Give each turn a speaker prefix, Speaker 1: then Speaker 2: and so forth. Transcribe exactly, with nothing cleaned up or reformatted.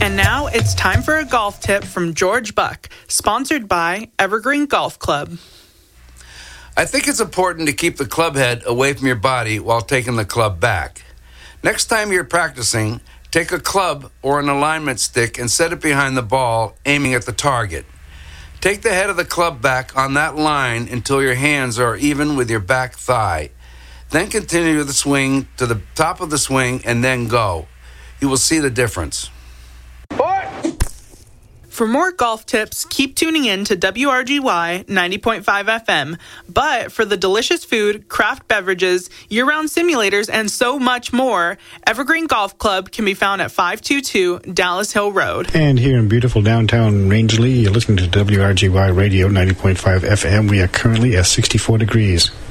Speaker 1: And now it's time for a golf tip from George Buck, sponsored by Evergreen Golf Club.
Speaker 2: I think it's important to keep the club head away from your body while taking the club back. Next time you're practicing, take a club or an alignment stick and set it behind the ball, aiming at the target. Take the head of the club back on that line until your hands are even with your back thigh. Then continue the swing to the top of the swing and then go. You will see the difference.
Speaker 1: For more golf tips, keep tuning in to W R G Y ninety point five F M. But for the delicious food, craft beverages, year-round simulators, and so much more, Evergreen Golf Club can be found at five two two Dallas Hill Road.
Speaker 3: And here in beautiful downtown Rangeley, you're listening to W R G Y Radio ninety point five F M. We are currently at sixty-four degrees.